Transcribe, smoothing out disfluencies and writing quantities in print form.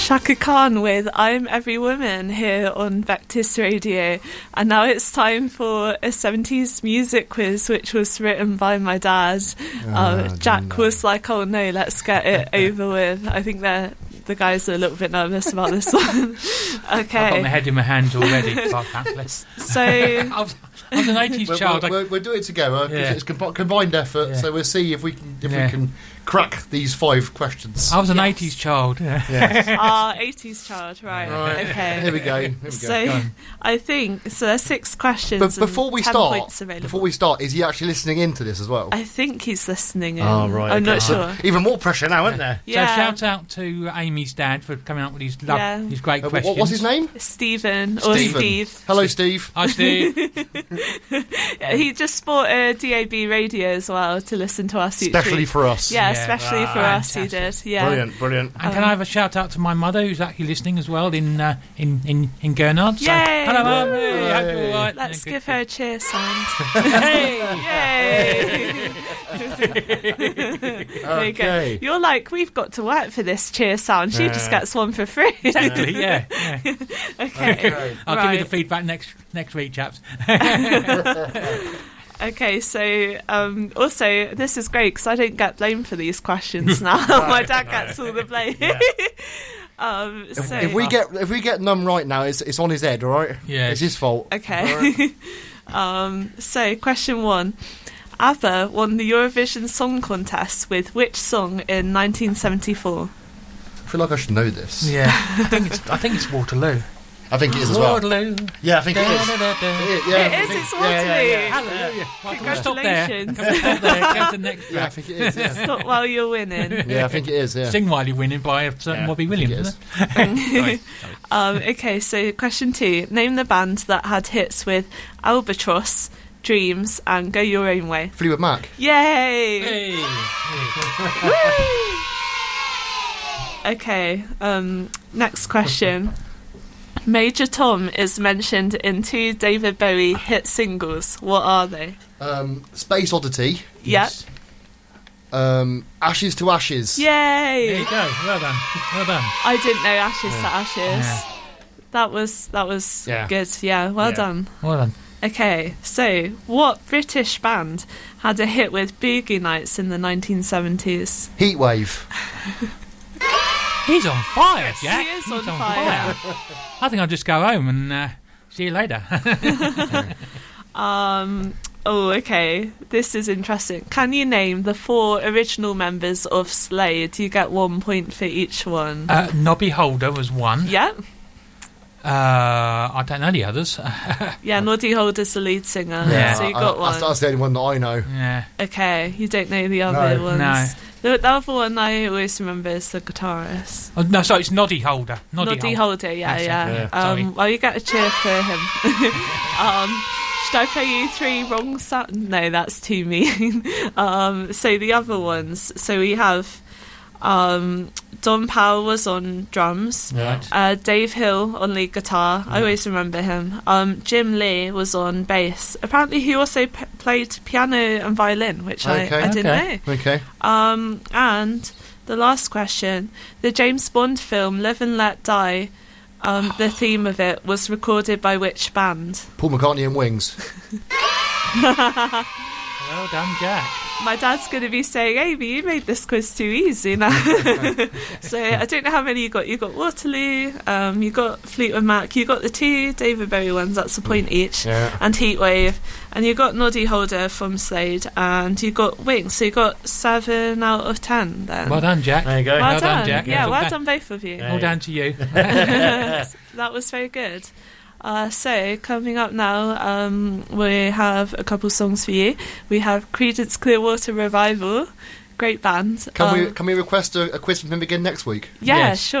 Shaka Khan with I'm Every Woman here on Vectis Radio. And now it's time for a 70s music quiz, which was written by my dad. Jack was like, oh no, let's get it over with. I think the guys are a little bit nervous about this one. Okay. I've got my head in my hands already. So I was an 80s child. We'll do it together. Yeah. It's combined effort, so we'll see if we can crack these 5 questions. I was an 80s child. Yes. 80s child, right. Okay. Here we go. So I think there's 6 questions. But before we start, is he actually listening into this as well? I think he's listening in. Oh, right. I'm not sure. Even more pressure now, isn't there? Yeah. So shout out to Amy's dad for coming up with his great questions. What's his name? Stephen. Steve. Hello, Steve. Hi, Steve. He just bought a DAB radio as well to listen to us each week. Especially for us. Yeah, especially for us, he did. Yeah. Brilliant. And can I have a shout out to my mother, who's actually listening as well in Gurnard? So, yay! hello, Mum. Hey, hope you're all right. Let's give her a cheer sound. Hey! Yay! There you go. You're like, we've got to work for this cheer sound. She just gets one for free. Exactly, yeah. Okay. I'll give you the feedback next week, chaps. Okay, so also this is great because I don't get blamed for these questions now. My dad gets all the blame. Yeah. So if we get none right now, it's on his head, all right? Yeah, it's his fault. Okay. Right. So question 1: ABBA won the Eurovision Song Contest with which song in 1974? I feel like I should know this. Yeah, I think it's Waterloo. I think it is as well. Waterloo. Yeah, I think it is. It's Waterloo. Hallelujah. Congratulations. Can we stop there? Go to the next track. I think it is. Yeah. Stop while you're winning. Yeah, I think it is. Yeah. Sing While You're Winning by a certain Robbie Williams. Sorry. Okay, so question 2: name the band that had hits with Albatross, Dreams, and Go Your Own Way. Fleetwood Mac. Yay! Hey. Okay. Next question. Major Tom is mentioned in 2 David Bowie hit singles. What are they? Space Oddity. Yep. Ashes to Ashes. Yay! There you go. Well done. I didn't know Ashes to Ashes. Yeah. That was good. Yeah, well done. Well done. Okay, so what British band had a hit with Boogie Nights in the 1970s? Heatwave. He's on fire, Jack. He is on fire. I think I'll just go home and see you later. Okay. This is interesting. Can you name the 4 original members of Slade? You get 1 point for each one. Nobby Holder was one. Yeah. I don't know the others. Yeah, Noddy Holder's the lead singer. Yeah, so you got one. That's the only one that I know. Yeah. Okay, you don't know the other ones. No. The other one I always remember is the guitarist. Oh, no, sorry, it's Noddy Holder. Noddy Holder, yeah. Sorry. Well, you get a cheer for him. Should I play you 3 wrong sounds? No, that's too mean. So the other ones. So we have Don Powell was on drums. Right. Dave Hill on lead guitar. I always remember him. Jim Lee was on bass. Apparently he also played piano and violin, which I didn't know. Okay. And the last question: the James Bond film Live and Let Die, the theme of it was recorded by which band? Paul McCartney and Wings. Well done, Jack. My dad's going to be saying, Amy, you made this quiz too easy now. So I don't know how many you got. You got Waterloo, you got Fleetwood Mac, you got the 2 David Bowie ones, that's a point each, and Heatwave, and you got Noddy Holder from Slade, and you got Wings, so you got 7 out of 10 then. Well done, Jack. There you go. Well done, Jack. Yeah, well done both of you. Well done to you. That was very good. So coming up now, we have a couple songs for you. We have Creedence Clearwater Revival, great band. Can we request a quiz from him again next week? Yeah, Yes. sure.